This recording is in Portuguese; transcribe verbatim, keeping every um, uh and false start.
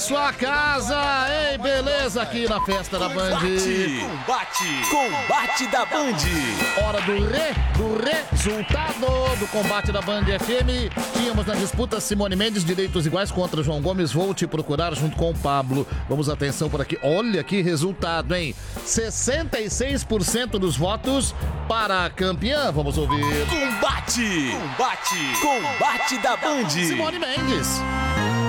sua casa. Ei, beleza aqui na festa da Band. Combate, combate da Band. Hora do re, do resultado do combate da Band F M. Tínhamos na disputa Simone Mendes, direitos iguais contra João Gomes. Vou te procurar junto com o Pablo. Vamos, atenção por aqui. Olha que resultado, hein? sessenta e seis por cento dos votos para a campeã. Vamos ouvir. Combate, combate, combate da Band. Simone Mendes.